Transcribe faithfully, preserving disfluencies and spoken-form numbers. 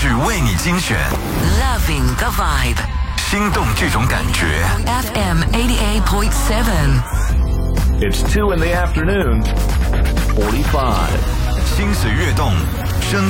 剧为你精选 Loving the vibe， 心动这种感觉。 F M eighty-eight point seven。 It's two in the afternoon, forty-five。 心随跃动，